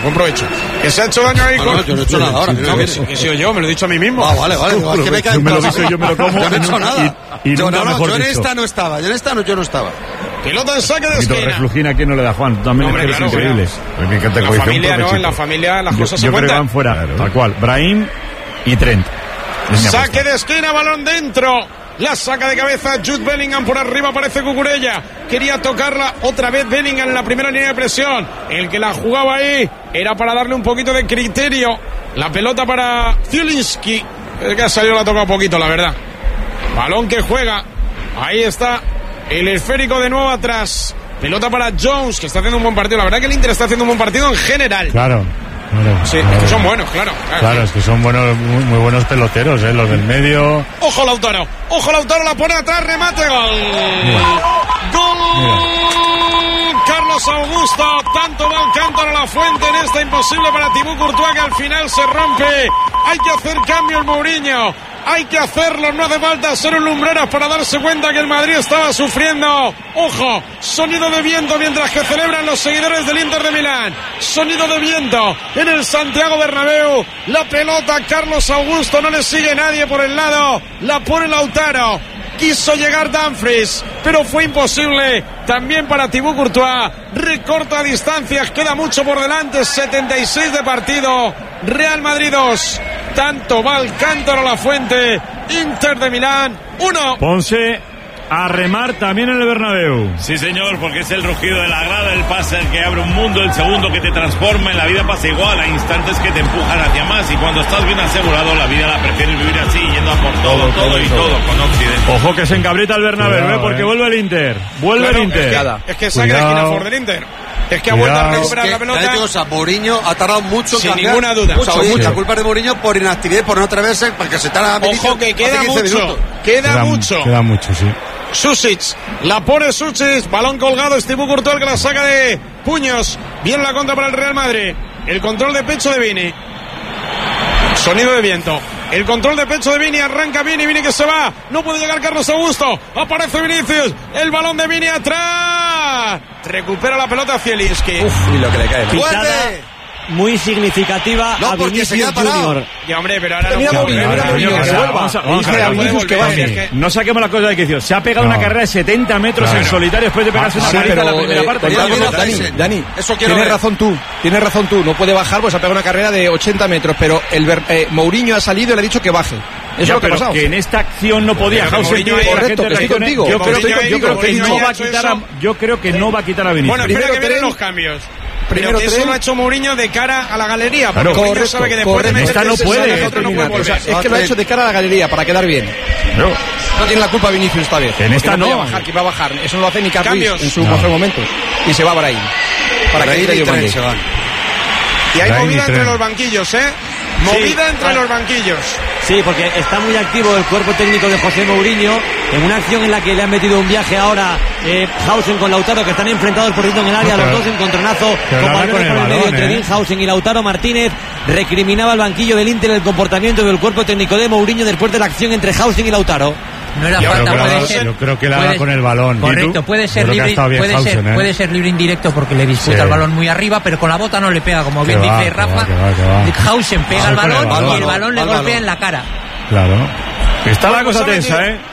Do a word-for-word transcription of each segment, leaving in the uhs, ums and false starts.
Buen provecho. Que se ha hecho daño ahí no, con... No, yo no he hecho nada ahora. No, que, que he sido yo, me lo he dicho a mí mismo. Ah, vale, vale. Es que me cae yo me lo visto, yo me lo como. Yo no he hecho nada. Y, y yo nunca no, no, mejor yo en dicho. esta no estaba. Yo en esta no, yo no estaba. Pelota en saque de Y todo esquina. reflujina aquí no le da Juan. También Hombre, es claro, increíble. En la familia, ¿no? En la familia las yo, cosas se yo creo que cuentan. van fuera, claro. Tal cual. Brahim y Trent. Saque de esquina, balón dentro. La saca de cabeza Jude Bellingham, por arriba aparece Cucurella. Quería tocarla otra vez Bellingham en la primera línea de presión. El que la jugaba ahí era para darle un poquito de criterio. La pelota para Zielinski. El que ha salido la ha tocado poquito, la verdad. Balón que juega. Ahí está el esférico de nuevo atrás. Pelota para Jones, que está haciendo un buen partido. La verdad que el Inter está haciendo un buen partido en general. Claro. Claro, sí, claro. Es que son buenos, claro. Claro, claro es que son buenos, muy, muy buenos peloteros, ¿eh? Los del medio. Ojo Lautaro, ojo Lautaro, la pone atrás, remate, gol. Mira. Gol. Mira. Carlos Augusto, tanto va el cántaro a la fuente en esta imposible para Thibaut Courtois, que al final se rompe. Hay que hacer cambio el Mourinho. Hay que hacerlo, no hace falta ser un lumbreras para darse cuenta que el Madrid estaba sufriendo. Ojo, sonido de viento mientras que celebran los seguidores del Inter de Milán. Sonido de viento en el Santiago Bernabéu. La pelota, Carlos Augusto, no le sigue nadie por el lado. La pone Lautaro. Quiso llegar Dumfries, pero fue imposible. También para Thibaut Courtois. Recorta distancias, queda mucho por delante. setenta y seis de partido. Real Madrid dos. Tanto va el cántaro a la fuente. Inter de Milán uno. Ponce a remar también en el Bernabéu. Sí, señor, porque es el rugido de la grada, el pase el que abre un mundo, el segundo que te transforma. En la vida pasa igual, hay instantes que te empujan hacia más, y cuando estás bien asegurado, la vida la prefieres vivir así, yendo a por todo, todo, todo, todo y todo, todo con Occidente. Ojo que se encabrita el Bernabéu, Cuidado, ¿eh? Porque eh. vuelve el Inter. Vuelve claro, el Inter. Es que, es que saque de esquina por del Inter. Es que ha vuelto a recuperar la pelota. O sea, Mourinho ha tardado mucho en Sin cambiar. ninguna duda. Mucho, Mucho, mucho. La culpa es de Mourinho por inactividad, por no atreverse, porque se tarda. Ojo que queda mucho. Queda, queda mucho. Queda mucho, sí. Susic, la pone Susic, balón colgado, Thibaut Courtois que la saca de puños. Bien la contra para el Real Madrid. El control de pecho de Vini. Sonido de viento. El control de pecho de Vini, arranca Vini, Vini que se va. No puede llegar Carlos Augusto. Aparece Vinicius. El balón de Vini atrás. Recupera la pelota Zielinski. Uf, y lo que le cae. ¡Vuelve! Muy significativa no, a Vinicius Junior. Ya, hombre, pero ahora mira, no mira, mira, mira, mira, que vamos a, vamos a ver, Vinicius que baje. No saquemos la cosa de quicio. Se ha pegado no. una carrera de setenta metros claro. en solitario después de pegarse una sí, carrera en la pero, primera eh, parte. Dani, Dani, Dani, Dani eso tienes ver. razón tú. Tienes razón tú. No puede bajar, pues ha pegado una carrera de ochenta metros. Pero el eh, Mourinho ha salido y le ha dicho que baje. Eso ya, es lo que pero ha pasado. Que en esta acción no podía Hausen correcto, que estoy contigo. Yo creo que yo creo que no va a quitar a yo creo que no va a quitar a Vinicius. Bueno, espera que vienen los cambios. Primero que eso lo ha hecho Mourinho de cara a la galería, porque claro, Mourinho sabe que después de esta no puede, otro no puede volver. O sea, es que lo ha hecho de cara a la galería para quedar bien. No, no tiene la culpa Vinicius esta vez. En esta no. no. Bajar, que va a bajar. Eso no lo hace ni Carlos en sus no. mejores momentos. Y se va para ahí. Para que ahí se van. Y hay movida entre los banquillos, ¿eh? Movida sí, entre claro. los banquillos. Sí, porque está muy activo el cuerpo técnico de José Mourinho en una acción en la que le han metido un viaje ahora eh, Hausen con Lautaro, que están enfrentados por dentro en el área, no, los dos encontronazo con Valverde por el, el medio, entre eh. Hausen y Lautaro. Martínez recriminaba al banquillo del Inter el comportamiento del cuerpo técnico de Mourinho después de la acción entre Hausen y Lautaro. No era falta, puede la, ser. Yo creo que la haga con el balón. Correcto, puede ser libre, puede Hausen, ser, ¿eh? puede ser libre indirecto porque le disputa sí. el balón muy arriba, pero con la bota no le pega, como bien va, dice Rafa. Que va, que va, que va. Hausen pega el balón, el balón y el balón le golpea balón. en la cara. Claro. Está la cosa tensa, ¿eh?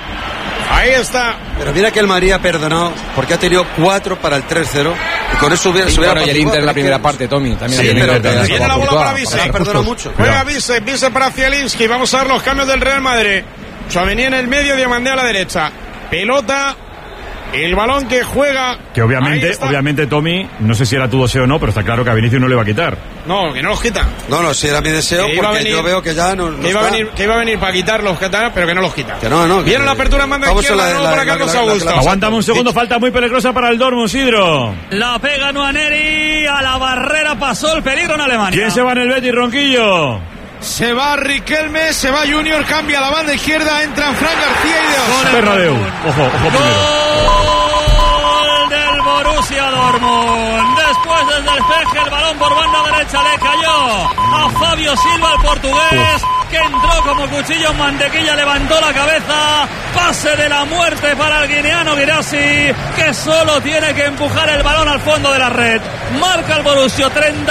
Ahí está. Pero mira que el Madrid ha perdonado porque ha tenido cuatro para el tres cero y con eso hubiera, sí, hubiera bueno, y el Inter en la primera parte, Tommy. También sí, el pero, Inter, pero viene la bola para Vise. Ha perdonado mucho. Juega Vise, Vise para Zielinski. Vamos a ver los cambios del Real Madrid. Tchouaméni en el medio, Diomandé a la derecha. Pelota, el balón que juega. Que obviamente, obviamente, Tommy, no sé si era tu deseo o no, pero está claro que a Vinicius no le va a quitar. No, que no los quita. No, no, si era mi deseo, que porque venir, yo veo que ya no, no que, iba está. a venir, que iba a venir para quitar los catalanes, pero que no los quita. Que no, no. Viene la apertura en banda izquierda de nuevo para Carlos Augusto. Aguántame un segundo, falta muy peligrosa para el Dortmund, Sidro. La pega Nwaneri, a la barrera pasó el peligro en Alemania. ¿Quién se va en el Betis, Ronquillo? Se va Riquelme, se va Junior, cambia la banda izquierda, entran Fran García y de Bernabéu. Ojo, ojo primero. Gol del Borussia Dortmund. Después del despeje, el balón por banda derecha le cayó a Fabio Silva, el portugués, que entró como cuchillo en mantequilla, levantó la cabeza. Pase de la muerte para el guineano Guirassy, que solo tiene que empujar el balón al fondo de la red. Marca el Borussia treinta.